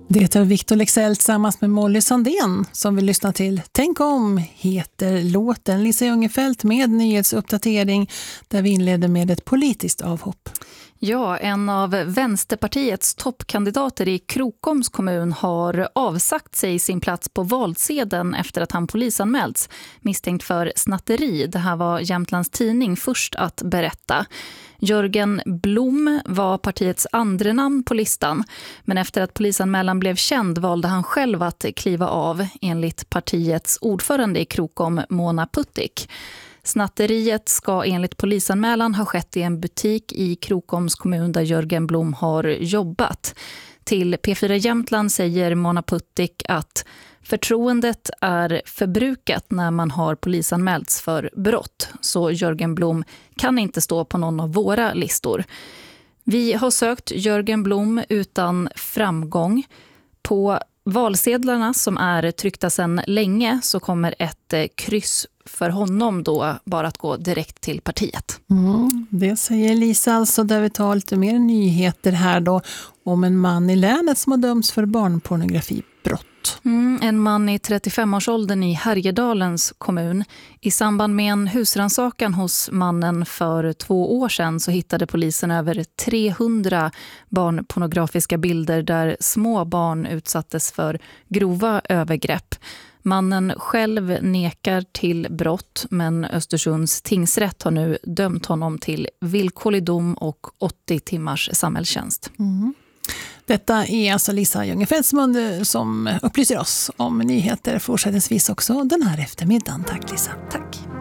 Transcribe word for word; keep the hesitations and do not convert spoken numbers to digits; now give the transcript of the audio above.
Det är Victor Leksell tillsammans med Molly Sandén som vill lyssna till Tänk om heter låten. Lisa Ljungefelt med nyhetsuppdatering där vi inleder med ett politiskt avhopp. Ja, en av Vänsterpartiets toppkandidater i Krokoms kommun har avsagt sig sin plats på valsedeln efter att han polisanmälts misstänkt för snatteri. Det här var Jämtlands Tidning först att berätta. Jörgen Blom var partiets andra namn på listan, men efter att polisanmälan blev känd valde han själv att kliva av, enligt partiets ordförande i Krokom, Mona Puttik. Snatteriet ska enligt polisanmälan ha skett i en butik i Krokoms kommun där Jörgen Blom har jobbat. Till P fyra Jämtland säger Mona Puttik att förtroendet är förbrukat när man har polisanmälts för brott, så Jörgen Blom kan inte stå på någon av våra listor. Vi har sökt Jörgen Blom utan framgång. På valsedlarna som är tryckta sedan länge så kommer ett kryss för honom då bara att gå direkt till partiet. Mm, det säger Lisa alltså, där vi tar lite mer nyheter här då om en man i länet som har dömts för barnpornografibrott. Mm, en man i trettiofem-årsåldern i Härjedalens kommun. I samband med en husrannsakan hos mannen för två år sedan så hittade polisen över trehundra barnpornografiska bilder där små barn utsattes för grova övergrepp. Mannen själv nekar till brott, men Östersunds tingsrätt har nu dömt honom till villkorlig dom och åttio timmars samhällstjänst. Mm. Detta är alltså Lisa Ljungefelt som upplyser oss om nyheter fortsättningsvis också den här eftermiddagen. Tack Lisa. Tack.